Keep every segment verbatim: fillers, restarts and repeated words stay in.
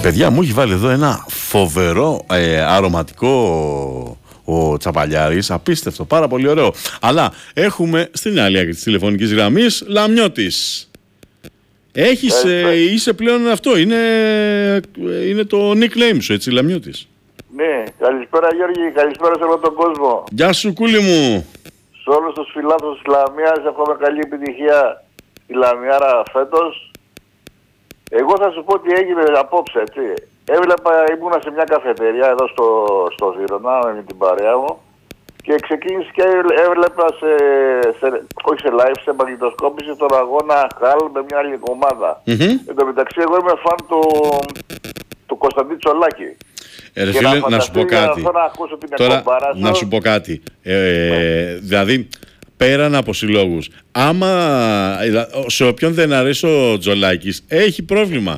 Παιδιά, μου έχει βάλει εδώ ένα φοβερό ε, αρωματικό ο Τσαπαλιάρης, απίστευτο, πάρα πολύ ωραίο. Αλλά έχουμε στην άλλη άκρη της τηλεφωνικής γραμμής Λαμιώτης. Έχεις, ε, είσαι πλέον αυτό, είναι, είναι το nickname σου, έτσι, Λαμιώτης. Ναι, καλησπέρα Γιώργη, καλησπέρα σε όλο τον κόσμο. Γεια σου κούλη μου. Σε όλους τους φιλάθλους της Λαμίας, εύχομαι καλή επιτυχία στη Λαμιάρα φέτος. Εγώ θα σου πω τι έγινε απόψε, έτσι. Έβλεπα, ήμουνα σε μια καφετέρια εδώ στο, στο Βύρωνα με την παρέα μου και ξεκίνησε και έβλεπα σε, σε, όχι σε live, σε μαγνητοσκόπηση τον αγώνα Χαλ με μια άλλη ομάδα. Mm-hmm. Εν τω μεταξύ εγώ είμαι φαν του, του Κωνσταντή Τσολάκη. Ε, ρε φίλε, να, να σου πω κάτι. Να ακούσω την Τώρα, να σου πω κάτι. Ε, ε, δηλαδή, πέραν από συλλόγους, άμα σε όποιον δεν αρέσει ο Τζολάκης, έχει πρόβλημα.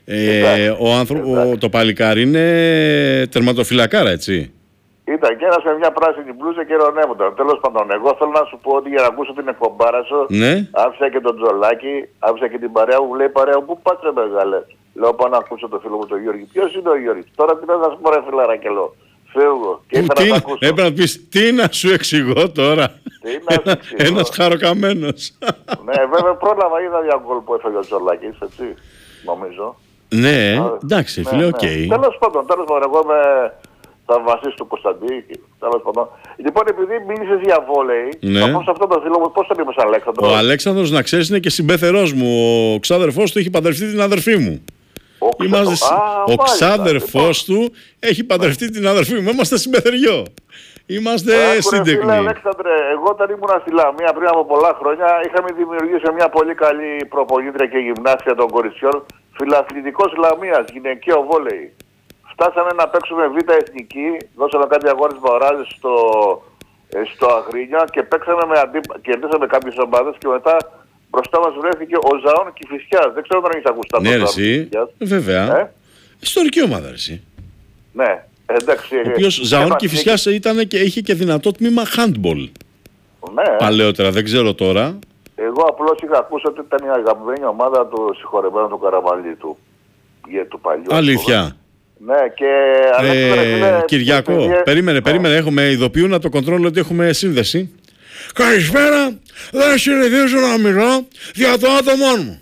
Ε, ο άνθρω... ο, το παλικάρι είναι τερματοφυλακάρα, έτσι. Ήταν και ένας με μια πράσινη μπλούζα και ειρωνεύονταν. Τέλος πάντων, εγώ θέλω να σου πω ότι για να ακούσω την εκπομπάρα σου, ναι. άφησα και τον Τζολάκη, άφησα και την παρέα μου, λέει παρέα μου, πού πας ρε μεγάλε. Λέω πάω να ακούσω το φίλο μου τον Γιώργη. Ποιος είναι ο Γιώργης? Τώρα τι να σας πω ρε φιλαρακελό. Φεύγω και ήθελα να ακούσω. Έπρεπε να πεις, τι να σου εξηγώ τώρα. Τι να σου εξηγώ. Ένας χαροκαμένος. Ναι, βέβαια πρόλαβα, είδα μια γκολ που έφεγε ο Τζολάκης, έτσι, νομίζω. Ναι, εντάξει, φίλε, οκ. Τέλος πάντων, τέλος πάντων, εγώ είμαι θαυμαστής του Κωνσταντή, τέλος πάντων. Λοιπόν, επειδή μίλησες για βόλεϊ, ναι. θα πω σε αυτό το φίλο μου, πώς τον είπες Αλέξανδρο? Ο Αλέξανδρος, να ξέρεις, είναι και συμπεθερός μου. Ο ξάδερφός του έχει παντρευτεί την αδερφή μου. Ο, Είμαστε... Α, ο ξάδερφός του έχει παντρευτεί την αδερφή μου. Είμαστε συμπεθεριό. Είμαστε σύντεκνοι. Φίλε Αλέξανδρε, εγώ όταν ήμουν στη Λαμία πριν από πολλά χρόνια, είχαμε δημιουργήσει μια πολύ καλή προπονήτρια και γυμνάστια των κοριτσιών. Φιλαθλητικός Λαμίας, γυναικείο βόλεϊ. Φτάσαμε να παίξουμε β' εθνική, δώσαμε κάτι αγώνες μπαράζες στο, ε, στο Αγρίνιο και παίξαμε με αντί... κερδίσαμε κάποιες ομάδες και μετά μπροστά μας βρέθηκε ο Ζαών Κηφισιάς. Δεν ξέρω αν έχεις ακούσει τα ναι, εσύ, βέβαια. Ε? Ιστορική ομάδα, εσύ. Ναι, εντάξει. Ο οποίος Ζαών Κηφισιάς ήταν και είχε και δυνατό τμήμα handball. Ναι. Παλαιότερα, δεν ξέρω τώρα. Εγώ απλώς είχα ακούσει ότι ήταν η αγαπημένη ομάδα του συγχωρεμένου του Καραμαλή του, του παλιού. Αλήθεια. Ναι, και... Ε, φίλε, Κυριακό, και... περίμενε, περίμενε, ναι. Έχουμε ειδοποιούν να το κοντρόλ ότι έχουμε σύνδεση. Καλησπέρα, δεν συνηθίζω να μιλώ για το άτομό μου.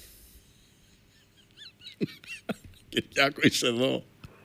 Κυριακό, είσαι εδώ.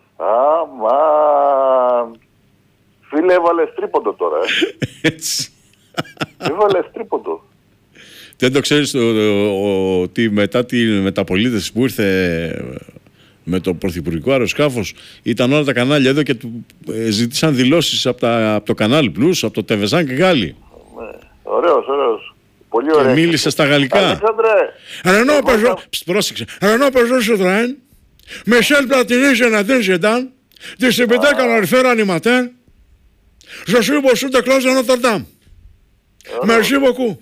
Αμάν. Φίλε, έβαλες τρίποντο τώρα, ε. Έτσι. Έβαλες τρίποντο. Δεν το ξέρεις ότι μετά τη μεταπολίτευση που ήρθε με το πρωθυπουργικό αεροσκάφος ήταν όλα τα κανάλια εδώ και του ε, ζήτησαν δηλώσεις από, από το κανάλι Plus, από το Τεβεζάν και Γάλλη. Ναι. Ωραίος, ωραίος. Πολύ ωραίο. Και μίλησε στα γαλλικά. Αλέξανδρε. Ενώ παίζω, πρόσεξε, ενώ παίζω στο τρέν, Μισελ Πλατινί Ζεναντίν Ζεντάν, distribué comme le faire animateur, je suis au sud de Claude de Notre Dame. Merci beaucoup.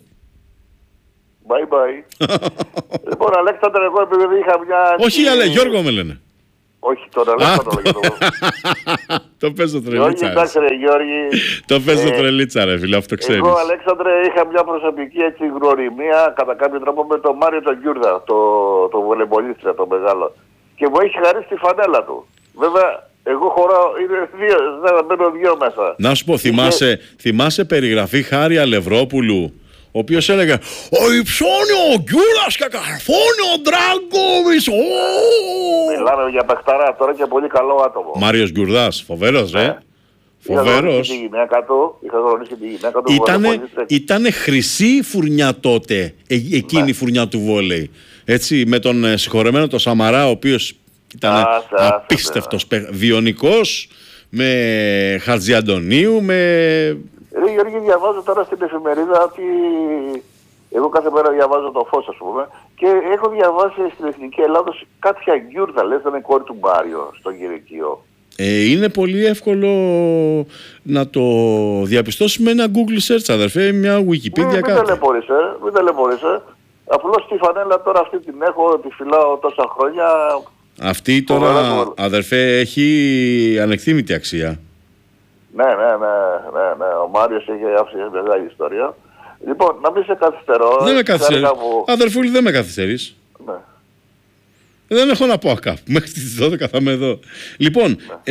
Bye bye. Λοιπόν, Αλέξανδρε, εγώ επειδή είχα μια... Όχι, αλλά Γιώργο με λένε. Όχι, τον Αλέξανδρο λέγεται εγώ. Το παίζω τρελίτσα. Εντάξει ρε Γιώργη. Το παίζω τρελίτσα ρε φίλε, αυτό ξέρεις. Εγώ, Αλέξανδρε, είχα μια προσωπική έτσι γνωριμία κατά κάποιο τρόπο με τον Μάριο τον Γιούρδα, το, το βολεμπολίστρια, το μεγάλο. Και μου έχει χαρίσει τη φανέλα του. Βέβαια, εγώ χωράω, είναι δύο, δεν μπαίνω δύο μέσα. Να σου πω, θυμάσαι, και... θυμάσαι περιγραφή Χάρη Αλευρόπουλου, ο οποίος έλεγε «Ο υψώνει ο Γκιούρας και καρφώνει ο Ντράγκοβιτς». Μιλάμε για παιχταρά τώρα και πολύ καλό άτομο. Μάριος Γκουρδάς, φοβερός ρε. Ναι. Φοβερός. Είχα γυναίκα του, είχα γνωρίσει τη γυναίκα του. Ήτανε, ήτανε χρυσή φουρνιά τότε, ε, εκείνη ναι. η φουρνιά του βόλεϊ. Έτσι, με τον ε, συγχωρεμένο τον Σαμαρά, ο οποίος ήταν απίστευτος, βιονικός, με Χατζιαντονίου, με... Ρε Γιώργη, διαβάζω τώρα στην εφημερίδα ότι εγώ κάθε μέρα διαβάζω το Φως, ας πούμε, και έχω διαβάσει στην Εθνική Ελλάδος κάποια Γκιούρδα, λες, ήταν η κόρη του Μάριο στο γυναικείο. Ε, είναι πολύ εύκολο να το διαπιστώσει με ένα Google search, αδερφέ, μια Wikipedia, μην, κάτι. Μην ταλαιπωρείς, ε, μην ταλαιπωρείς, ε. Απλώς τη φανέλα τώρα αυτή την έχω, τη φυλάω τόσα χρόνια. Αυτή τώρα, Φοβερά, αδερφέ, έχει ανεκτήμητη αξία. Ναι, ναι, ναι, ναι, ναι. Ο Μάριος έχει άφησει μεγάλη ιστορία. Λοιπόν, να μην σε καθυστερώ. Δεν με καθυστερείς. Που... Αδερφούλη, δεν με καθυστερείς. Ναι. Δεν έχω να πω κάπου. Μέχρι τις δώδεκα θα είμαι εδώ. Λοιπόν, ναι.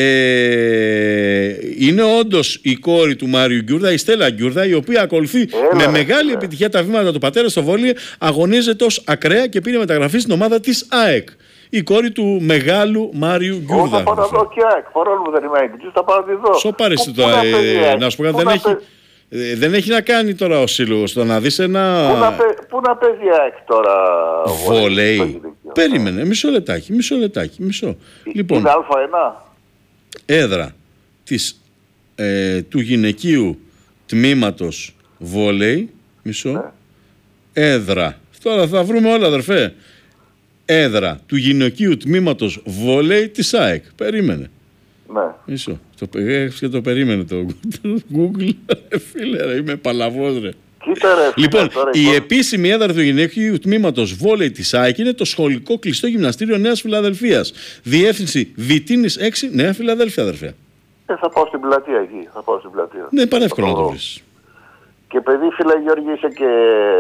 ε, είναι όντως η κόρη του Μάριου Γκιούρδα, η Στέλλα Γκιούρδα, η οποία ακολουθεί Έλα, με μεγάλη ναι. επιτυχία τα βήματα του πατέρα στο βόλεϊ, αγωνίζεται ως ακραία και πήρε μεταγραφή στην ομάδα της ΑΕΚ. Η κόρη του μεγάλου Μάριου Γκιούρδα. Θα πάω να δω και ΑΕΚ. Παρόλο που δεν είμαι έγκυτης, θα πάω να τη δω. Σω πάρεστε τώρα. Ε, να σου πω κάτι, δεν έχει... Ε, δεν έχει να κάνει τώρα ο σύλλογος, το να δεις ένα... Πού να, πού να παίζει η ΑΕΚ τώρα... Βολέι. Περίμενε, μισό λεπτάκι, μισό λεπτάκι, μισό. Η, λοιπόν, είναι Α1. Έδρα της, ε, του γυναικείου τμήματος βόλεϊ, μισό, ναι. Έδρα, τώρα θα βρούμε όλα αδερφέ. Έδρα του γυναικείου τμήματος βόλεϊ της ΑΕΚ. Περίμενε. Ναι. Μισό. Το, και το περίμενε το Google. Φίλε, ρε, είμαι παλαβός, ρε. Κοίτα, ρε, φίλε, λοιπόν, τώρα, η λοιπόν. επίσημη έδρα του γυναικείου τμήματος βόλεϊ της ΑΕΚ είναι το σχολικό κλειστό γυμναστήριο Νέας Φιλαδελφίας. Διεύθυνση Βιτίνης έξι, Νέα Φιλαδέλφια, αδερφέ. Ε, θα πάω στην πλατεία εκεί. Θα πάω στην πλατεία. Ναι, πανεύκολο να το βρεις. Και παιδί, φίλε Γιώργη, είσαι και...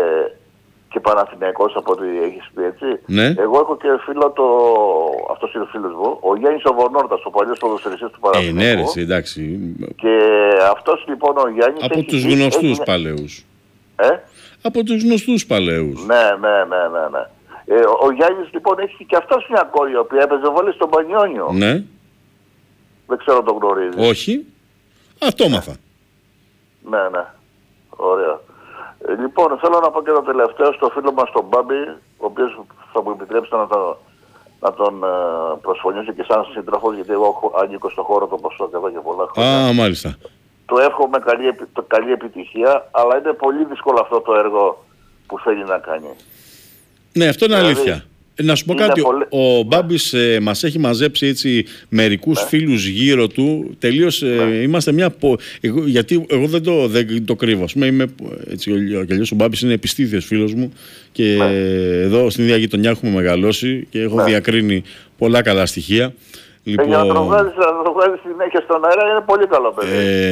και Παναθηναϊκός από ό,τι έχεις πει, έτσι. Ναι. Εγώ έχω και φίλο το... αυτός είναι ο φίλος μου, ο Γιάννης ο Βονόρτας, ο παλιός ποδοσφαιριστής του Παναθηναϊκού. Ε, ναι, ρε, εντάξει. Και αυτός λοιπόν ο Γιάννης... Από έχει τους πει, γνωστούς έχει... παλαιούς. Ε? Από τους γνωστούς παλαιούς. Ναι, ναι, ναι, ναι, ναι. Ε, ο, ο Γιάννης λοιπόν έχει και αυτός μια κόρη, η οποία έπαιζε βόλεϊ στον Πανιόνιο. Ναι. Δεν ξέρω αν το γνωρίζει. Όχι. Αυτό μάθα. Ναι, ναι. Ωραία. Ε, λοιπόν, θέλω να πω και το τελευταίο στο φίλο μας τον Μπάμπη, ο οποίος θα μου επιτρέψετε να, το, να τον ε, προσφωνήσω και σαν σύντροφος, γιατί εγώ ανήκω στον χώρο του Πασόκ εδώ και πολλά χρόνια. Α, μάλιστα. Του εύχομαι καλή, καλή επιτυχία, αλλά είναι πολύ δύσκολο αυτό το έργο που θέλει να κάνει. Ναι, αυτό είναι δηλαδή, αλήθεια. Να σου πω κάτι, πολύ... ο Μπάμπης ε, μας έχει μαζέψει έτσι μερικούς ναι. φίλους γύρω του, τελείως ε, ναι. είμαστε μια... Εγώ, γιατί εγώ δεν το, δεν το κρύβω, ας πούμε, είμαι, έτσι, και αλλιώς ο Μπάμπης είναι επιστήθιος φίλος μου και ναι. εδώ στην ίδια γειτονιά έχουμε μεγαλώσει και έχω ναι. διακρίνει πολλά καλά στοιχεία. Λοιπόν, ε, για να το βγάλεις, να το βγάλεις συνέχεια στον αέρα είναι πολύ καλό παιδί.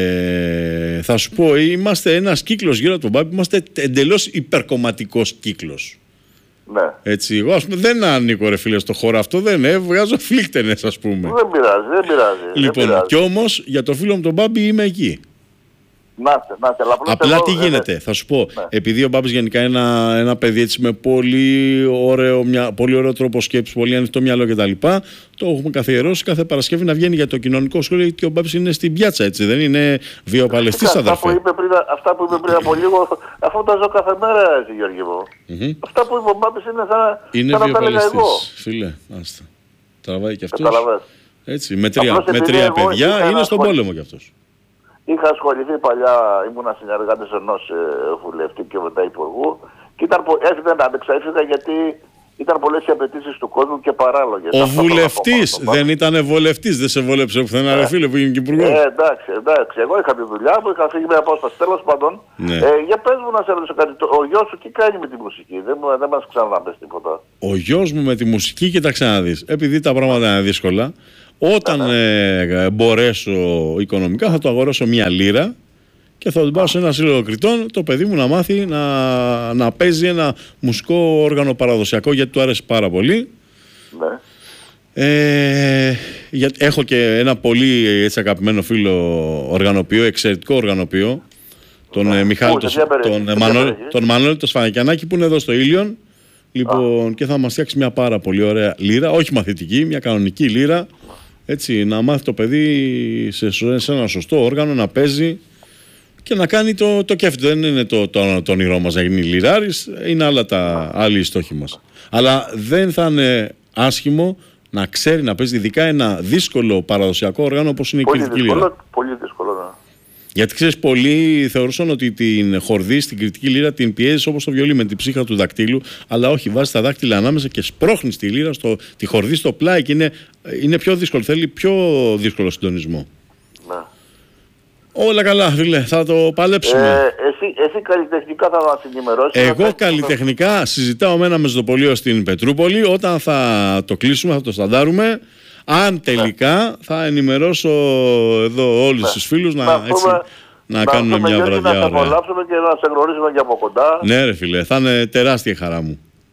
Ε, θα σου πω, είμαστε ένας κύκλος γύρω από τον Μπάμπη, είμαστε εντελώς υπερκομματικός κύκλος. Ναι. Έτσι, εγώ ας πούμε δεν ανήκω ρε φίλε στο χώρο αυτό, δεν ε, βγάζω φλίκτενες ας πούμε. Δεν πειράζει, δεν πειράζει. Λοιπόν, δεν κι όμως για το φίλο μου τον Μπάμπη είμαι εκεί. Νάστε, νάστε, αλλά απλά εγώ, τι γίνεται, ε, θα σου πω, ναι. επειδή ο Μπάμπης γενικά είναι ένα, ένα παιδί έτσι με πολύ ωραίο, μια, πολύ ωραίο τρόπο σκέψης, πολύ ανοιχτό μυαλό κτλ. Το έχουμε καθιερώσει κάθε Παρασκευή να βγαίνει για το κοινωνικό σχολείο και ο Μπάμπης είναι στην πιάτσα, έτσι, δεν είναι βιοπαλαιστής αδερφέ. Αυτά που είπε πριν, αυτά που είπε πριν από λίγο, αφού τα ζω κάθε μέρα, έτσι, Γιώργη μου. Mm-hmm. Αυτά που είπε ο Μπάμπης είναι σαν, είναι σαν να τα έλεγα εγώ. Φίλε, άστα. Τραβάει κι αυτός. Καταλαβες. Έτσι, με τρία, με τρία παιδιά είναι στον πόλεμο κι αυτός. Είχα ασχοληθεί παλιά, ήμουνα συνεργάτης ενός ε, βουλευτή και μετά υπουργού και ήταν, έφυγα να άντεξα, έφυγα γιατί ήταν πολλές οι απαιτήσεις του κόσμου και παράλογες. Ο βουλευτής δεν ήταν βολευτής, δεν σε βόλεψε πουθενά ε, ρε φίλε που είναι και υπουργός. Ε, εντάξει, εντάξει, εγώ είχα τη δουλειά μου, είχα φύγει με απόσταση, τέλος πάντων. Ναι. Ε, για πες μου να σε ρωτήσω κάτι, ο γιος σου τι κάνει με τη μουσική, δεν, δεν μας ξαναπες τίποτα. Ο γιος μου με τη μουσική, κοίταξε να δεις, επειδή τα πράγματα είναι δύσκολα. Όταν ε, μπορέσω οικονομικά θα το αγοράσω μια λίρα και θα τον πάω σε ένα σύλλογο κριτών το παιδί μου να μάθει να, να παίζει ένα μουσικό όργανο παραδοσιακό γιατί του άρεσε πάρα πολύ. Ναι. Ε, για, έχω και ένα πολύ έτσι, αγαπημένο φίλο οργανοποιό, εξαιρετικό οργανοποιό, τον ναι. ε, Μιχάλη, τον, τον, τον, Μανώλη, τον Μανώλη το Σφανακιανάκη που είναι εδώ στο Ήλιον. Λοιπόν, και θα μας φτιάξει μια πάρα πολύ ωραία λίρα, όχι μαθητική, μια κανονική λίρα. Έτσι, να μάθει το παιδί σε, σε ένα σωστό όργανο να παίζει και να κάνει το, το κέφι. Δεν είναι το, το, το όνειρό μας να γίνει λιράρης, είναι άλλα τα άλλοι οι στόχοι μας. Αλλά δεν θα είναι άσχημο να ξέρει να παίζει ειδικά ένα δύσκολο παραδοσιακό όργανο όπως είναι πολύ η κριτική λίρα. Πολύ δύσκολο, ναι. Γιατί ξέρεις, πολλοί θεωρούσαν ότι την χορδή στην κριτική λίρα την πιέζεις όπως το βιολί με την ψύχα του δακτύλου. Αλλά όχι, βάζεις τα δάκτυλα ανάμεσα και σπρώχνεις τη λίρα, στο, τη χορδή στο πλάι και είναι, είναι πιο δύσκολο. Θέλει πιο δύσκολο συντονισμό. Ναι. Όλα καλά, φίλε, θα το παλέψουμε. Ε, εσύ, εσύ καλλιτεχνικά θα μας ενημερώσεις. Εγώ καλλιτεχνικά θα... συζητάω με ένα μεζοδοπολείο στην Πετρούπολη. Όταν θα το κλείσουμε, θα το σταντάρουμε. Αν τελικά ναι. θα ενημερώσω εδώ όλους ναι. τους φίλους να, να, έτσι, πούμε, να, να κάνουμε μια βραδιά. Να σε απολαύσουμε και να σε γνωρίσουμε και από κοντά. Ναι ρε φίλε, θα είναι τεράστια χαρά μου.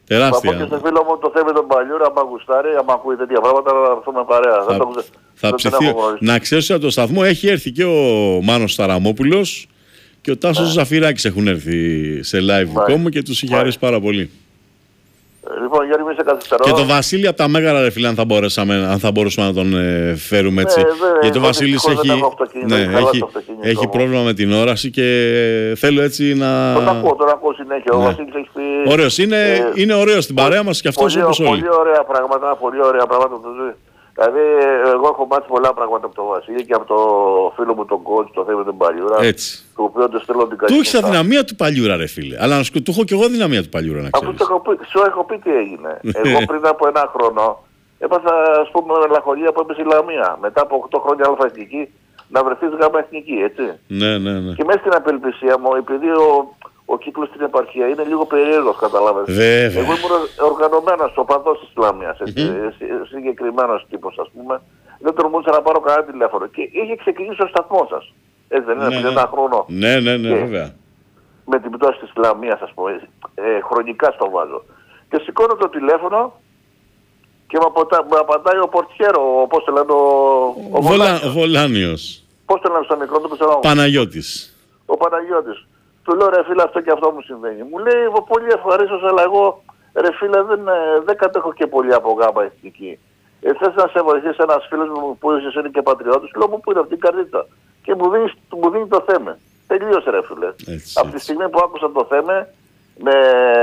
Τεράστια. Θα πω και στο φίλο μου το Θέμη τον Παλιούρα, άμα γουστάρει, άμα ακούει τέτοια πράγματα, να έρθουμε παρέα. Θα, το, θα ψηθεί. Να ξέρεις ότι από το σταθμό έχει έρθει και ο Μάνος Σταραμόπουλος και ο Τάσος ναι. Ζαφυράκης έχουν έρθει σε live δικό μου και τους είχε αρέσει πάρα πολύ. Λοιπόν, Γιώργη, μη σε καθυστερώ. Και το Βασίλη από τα Μέγαρα, ρε φίλε, αν θα, αν θα μπορούσαμε να τον ε, φέρουμε έτσι. Ναι, δε, γιατί ο Βασίλης έχει, ναι, έχει, έχει πρόβλημα με την όραση και θέλω έτσι να... Τον ακούω, τον ακούω συνέχεια. Ναι. Ο Βασίλης έχει πει... Ωραίος, είναι, ε, είναι ωραίος στην παρέα μας και αυτός όπως όλοι. Πολύ ωραία πράγματα, πολύ ωραία πράγματα. Δηλαδή, εγώ έχω μάθει πολλά πράγματα από τον Βασίλη και από το φίλο μου τον coach, το Θέμη τον Παλιούρα. Έτσι. Το οποίο το στέλνω την καλή. Του έχεις αδυναμία του Παλιούρα, ρε φίλε. Αλλά να σου του έχω και εγώ αδυναμία του Παλιούρα, να ξέρεις. Αφού σου έχω πει τι έγινε. Εγώ πριν από ένα χρόνο έπαθα, ας πούμε, μελαγχολία που έπεσε η Λαμία. Μετά από οκτώ χρόνια αλφα εθνική να βρεθείς γάμα εθνική, έτσι. Ναι, ναι, ναι. Και μέσα στην απελπισία μου, επειδή ο, ο κύκλος στην επαρχία είναι λίγο περίεργος, καταλάβες. Βέβαια. Εγώ ήμουν οργανωμένος, οπαδός της Λαμίας, mm-hmm. συγκεκριμένος τύπος, ας πούμε. Δεν τολμούσα να πάρω κανένα τηλέφωνο. Και είχε ξεκινήσει ο σταθμός σας. Έτσι δεν είναι, ναι, πριν ναι. ένα χρόνο. Ναι, ναι, ναι, βέβαια. Με την πτώση της Λαμίας, ας πούμε, ε, χρονικά στο βάζω. Και σηκώνω το τηλέφωνο και με, αποτα... με απαντάει ο Πορτιέρο, πώς το λένε, ο, ο, ο Βολα... Βολάνιος. Πώς το λένε στο μικρό του, πώς Παναγιώτης. Ο Παναγιώτης. Του λέω, ρε φίλε, αυτό και αυτό μου συμβαίνει. Μου λέει, πολύ ευχαρίστως, αλλά εγώ, ρε φίλε, δεν, δεν κατέχω και πολύ από γάμα εθνική. Ε, θες να σε βοηθήσει ένας φίλος μου που είσαι είναι και πατριώτης, λέω μου που είναι αυτή η καρδίτσα. Και μου δίνει, μου δίνει το θέμα. Τελείωσε, ρε φίλε. Έτσι, από τη στιγμή που άκουσα το θέμα, με,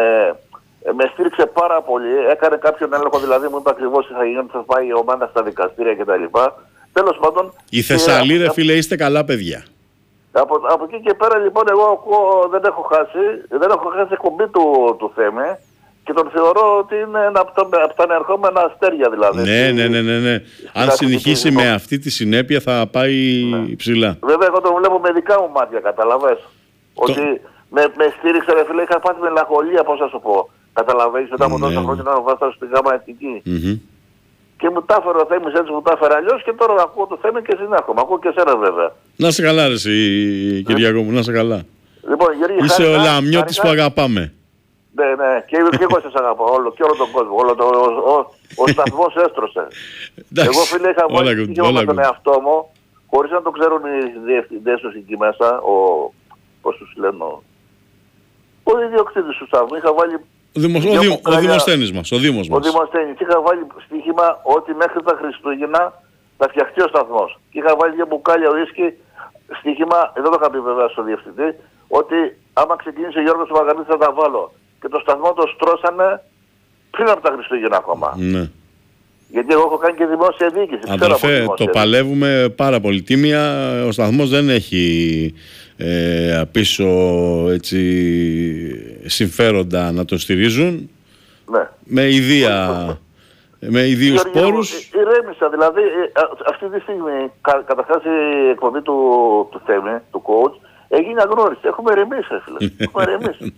με στήριξε πάρα πολύ. Έκανε κάποιον έλεγχο, δηλαδή μου είπε ακριβώς τι θα γίνει, θα πάει η ομάδα στα δικαστήρια κτλ. Τέλος πάντων. Η Θεσσαλή, ρε φίλε, είστε καλά παιδιά. Από, από εκεί και πέρα λοιπόν εγώ ακούω, δεν έχω χάσει, δεν έχω χάσει κομπή του, του Θέμη. Και τον θεωρώ ότι είναι ένα από τα, από τα ανερχόμενα αστέρια δηλαδή. Ναι, ναι, ναι, ναι, ναι. Αν συνεχίσει με αυτή τη συνέπεια θα πάει ναι. ψηλά. Βέβαια εγώ τον βλέπω με δικά μου μάτια, καταλαβες. Το... Ότι με, με στήριξε ρε φίλε, είχα πάθει μελαγχολία, πώς θα σου πω. Καταλαβαίνεις, μετά από ναι. τόσα χρόνια να βάζω στη γάμα εθνική. Mm-hmm. Και μου τα έφερε ο Θέμης έτσι, μου τα έφερε αλλιώς και τώρα ακούω το Θέμη και συνέχομαι. Ακούω και εσένα βέβαια. Να σε καλά ρε εσύ, Κυριάκο μου, να σε καλά. Λοιπόν, Γερή, είσαι ο Λαμιώτης που αγαπάμε. Ναι, ναι, και, και εγώ σας αγαπώ όλο, και όλο τον κόσμο, όλο το, ο, ο, ο σταθμός έστρωσε. Εγώ φίλε είχα βάλει στοίχημα με τον εαυτό μου, χωρίς να το ξέρουν οι διευθυντές τους εκεί μέσα, ο, πώς τους λένε, ο, ο ιδιοκτήτης του σταθμού, είχα βάλει... Ο, Δημος, ο, Δήμο, ο Δημοσθένης μας, ο Δήμος μας. Ο Δημοσθένης, είχα βάλει στοίχημα ότι μέχρι τα Χριστούγεννα θα φτιαχτεί ο σταθμός. Και είχα βάλει δύο μπουκάλια ουίσκι, στοίχημα, δεν το είχα πει βέβαια στο διευθυντή, ότι άμα ξεκινήσει ο Γιώργος Βαγανής θα τα βάλω. Και το σταθμό το στρώσανε πριν από τα Χριστούγεννα ακόμα. Ναι. Γιατί εγώ έχω κάνει και δημόσια διοίκηση. Αδερφέ, το παλεύουμε πάρα πολύ τίμια. Ο σταθμός δεν έχει ε, πίσω έτσι, συμφέροντα να το στηρίζουν. Ναι. Με ιδία, με ιδίους πόρους. Ηρέμησα, δηλαδή αυτή τη στιγμή, κα, καταρχάς η εκπομπή του, του Θέμη, του coach, έγινε αγνώριστη. Έχουμε ηρεμήσει, φίλε. Έχουμε ηρεμήσει.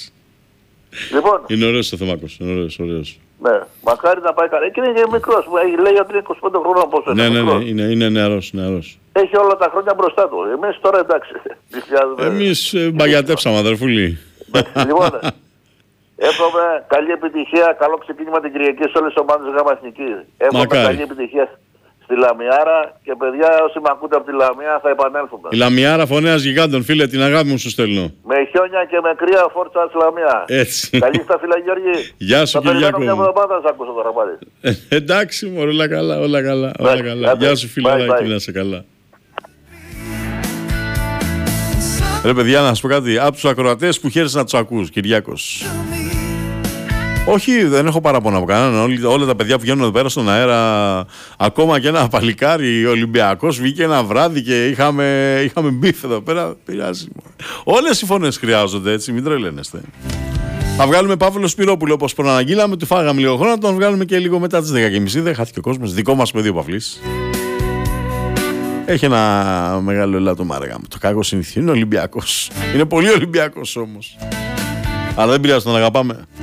Λοιπόν, είναι ωραίος ο Θεμάκος, είναι ωραίος, ωραίος. Ναι, μακάρι να πάει καλά. Και είναι και μικρός, λέει ότι είναι είκοσι πέντε χρόνια πόσο είναι. Ναι, ναι, ναι, είναι, είναι νεαρός, νεαρός. Έχει όλα τα χρόνια μπροστά του. Εμείς τώρα εντάξει. Εμείς ε, μπαγιατέψαμε, αδερφούλη. Λοιπόν, εύχομαι καλή επιτυχία, καλό ξεκίνημα την Κυριακή σε όλες τις ομάδες της ΓΑΜΑ Εθνικής. Εύχομαι καλή επιτυχία στη Λαμιάρα και παιδιά όσοι με ακούτε από τη Λαμιά θα επανέλθουμε. Η Λαμιάρα φωνέας γιγάντων, φίλε, την αγάπη μου σου στέλνω. Με χιόνια και με κρύα, φόρτσα της Λαμιά. Έτσι. Καλή στα φίλα Γιώργη. Γεια σου Κυριάκο. Θα περιμένω μια εβδομάδα να σ' ακούσω τώρα πάλι. Ε, εντάξει μωρέ, όλα καλά, όλα καλά. Όλα καλά. Γεια σου φίλε, να σε καλά. Ρε παιδιά, να σας πω κάτι. Από τους ακροατές που χαίρεσαι να τους ακούς, Κυριάκος. Όχι, δεν έχω παράπονα από κανέναν. Όλοι, όλα τα παιδιά που βγαίνουν εδώ πέρα στον αέρα, ακόμα και ένα παλικάρι Ολυμπιακός βγήκε ένα βράδυ και είχαμε, είχαμε μπιφ εδώ πέρα. Πειράζει. Όλες οι φωνές χρειάζονται, έτσι, μην τρελαίνεστε. Θα βγάλουμε Παύλο Σπυρόπουλο όπως προαναγγείλαμε, του φάγαμε λίγο χρόνο, τον βγάλουμε και λίγο μετά τις δέκα και μισή. Δεν χάθηκε ο κόσμος. Δικό μας παιδί ο Παυλής. Έχει ένα μεγάλο ελάττωμα μάργα. Το κακό συνηθίζει. Είναι Ολυμπιακός. Είναι πολύ Ολυμπιακός όμως. Αλλά δεν πειράζει, τον αγαπάμε.